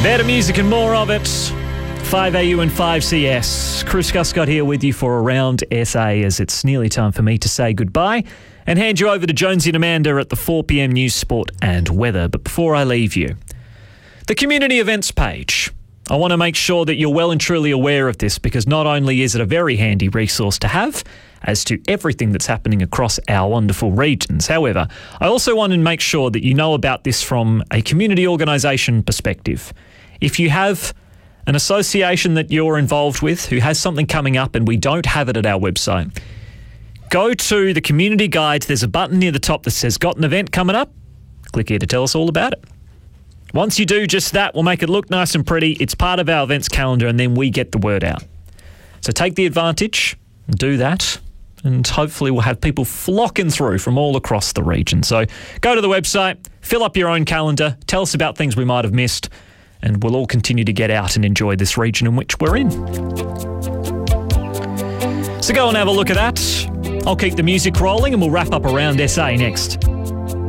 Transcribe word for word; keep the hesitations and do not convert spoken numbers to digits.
Better music and more of it. five A U and five C S. Chris Guscott here with you for Around S A as it's nearly time for me to say goodbye and hand you over to Jonesy and Amanda at the four p m news, sport and weather. But before I leave you, the community events page. I want to make sure that you're well and truly aware of this because not only is it a very handy resource to have as to everything that's happening across our wonderful regions. However, I also want to make sure that you know about this from a community organisation perspective. If you have an association that you're involved with who has something coming up and we don't have it at our website, go to the community guides. There's a button near the top that says got an event coming up. Click here to tell us all about it. Once you do just that, we'll make it look nice and pretty. It's part of our events calendar and then we get the word out. So take the advantage and do that. And hopefully we'll have people flocking through from all across the region. So go to the website, fill up your own calendar, tell us about things we might have missed, and we'll all continue to get out and enjoy this region in which we're in. So go and have a look at that. I'll keep the music rolling and we'll wrap up Around S A next.